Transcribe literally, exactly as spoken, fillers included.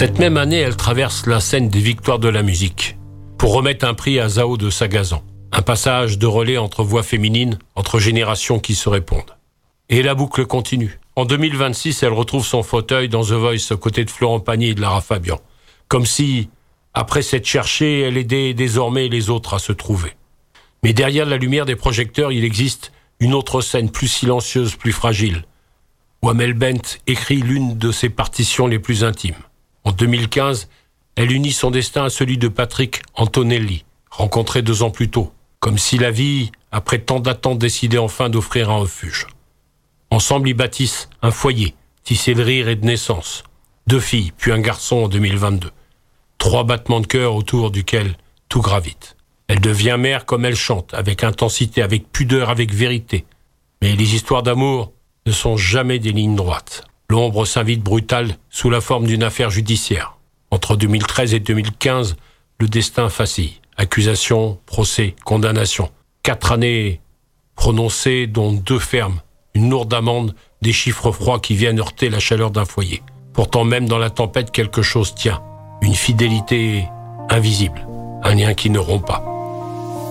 Cette même année, elle traverse la scène des Victoires de la musique pour remettre un prix à Zao de Sagazan. Un passage de relais entre voix féminines, entre générations qui se répondent. Et la boucle continue. En deux mille vingt-six, elle retrouve son fauteuil dans The Voice aux côtés de Florent Pagny et de Lara Fabian. Comme si, après s'être cherchée, elle aidait désormais les autres à se trouver. Mais derrière la lumière des projecteurs, il existe une autre scène plus silencieuse, plus fragile, où Amel Bent écrit l'une de ses partitions les plus intimes. En deux mille quinze, elle unit son destin à celui de Patrick Antonelli, rencontré deux ans plus tôt, comme si la vie, après tant d'attentes, décidait enfin d'offrir un refuge. Ensemble, ils bâtissent un foyer, tissé de rire et de naissance. Deux filles, puis un garçon en deux mille vingt-deux. Trois battements de cœur autour duquel tout gravite. Elle devient mère comme elle chante, avec intensité, avec pudeur, avec vérité. Mais les histoires d'amour ne sont jamais des lignes droites. L'ombre s'invite brutale sous la forme d'une affaire judiciaire. Entre deux mille treize et deux mille quinze, le destin vacille. Accusation, procès, condamnation. Quatre années prononcées, dont deux fermes. Une lourde amende, des chiffres froids qui viennent heurter la chaleur d'un foyer. Pourtant, même dans la tempête, quelque chose tient. Une fidélité invisible. Un lien qui ne rompt pas.